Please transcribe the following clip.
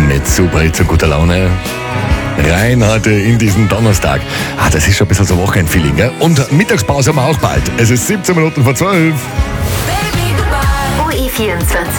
mit super Hits und guter Laune rein heute in diesen Donnerstag. Das ist schon ein bisschen so Wochenendfeeling, gell? Und Mittagspause haben wir auch bald. Es ist 17 Minuten vor 12. OE24.